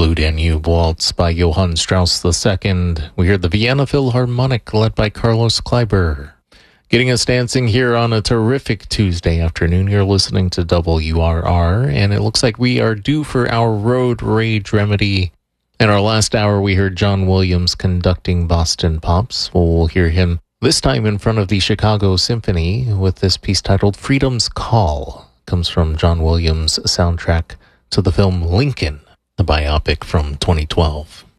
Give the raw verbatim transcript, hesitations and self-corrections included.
Blue Danube Waltz by Johann Strauss the Second. We heard the Vienna Philharmonic led by Carlos Kleiber. Getting us dancing here on a terrific Tuesday afternoon. You're listening to W R R, and it looks like we are due for our road rage remedy. In our last hour, we heard John Williams conducting Boston Pops. We'll hear him this time in front of the Chicago Symphony with this piece titled Freedom's Call. It comes from John Williams' soundtrack to the film Lincoln, the biopic from twenty twelve.